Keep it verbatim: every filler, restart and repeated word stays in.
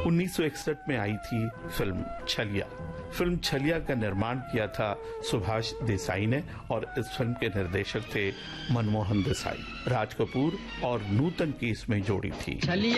उन्नीस सौ इकसठ में आई थी फिल्म छलिया। फिल्म छलिया का निर्माण किया था सुभाष देसाई ने और इस फिल्म के निर्देशक थे मनमोहन देसाई। राज कपूर और नूतन की इसमें जोड़ी थी।